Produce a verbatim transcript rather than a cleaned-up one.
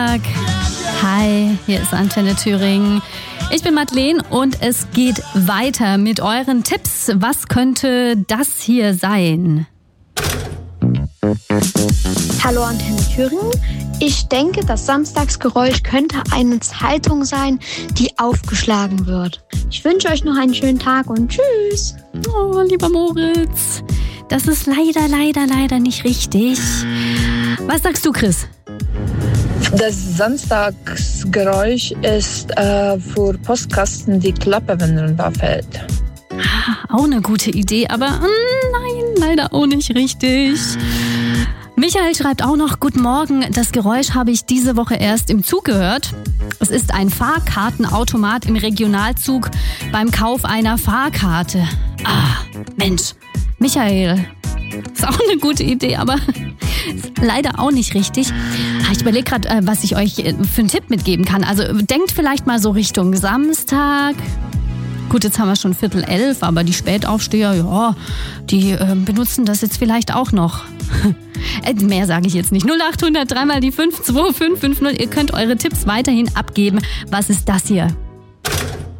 Hi, hier ist Antenne Thüringen. Ich bin Madeleine und es geht weiter mit euren Tipps. Was könnte das hier sein? Hallo Antenne Thüringen. Ich denke, das Samstagsgeräusch könnte eine Zeitung sein, die aufgeschlagen wird. Ich wünsche euch noch einen schönen Tag und tschüss. Oh, lieber Moritz, das ist leider, leider, leider nicht richtig. Was sagst du, Chris? Das Samstagsgeräusch ist äh, für Postkasten die Klappe, wenn runterfällt. Auch eine gute Idee, aber mm, nein, leider auch nicht richtig. Michael schreibt auch noch, guten Morgen, das Geräusch habe ich diese Woche erst im Zug gehört. Es ist ein Fahrkartenautomat im Regionalzug beim Kauf einer Fahrkarte. Ah, Mensch, Michael, ist auch eine gute Idee, aber ist leider auch nicht richtig. Ich überlege gerade, was ich euch für einen Tipp mitgeben kann. Also denkt vielleicht mal so Richtung Samstag. Gut, jetzt haben wir schon Viertel elf, aber die Spätaufsteher, ja, die äh, benutzen das jetzt vielleicht auch noch. äh, mehr sage ich jetzt nicht. null acht hundert drei mal die fünf zwei fünf fünf null. Ihr könnt eure Tipps weiterhin abgeben. Was ist das hier?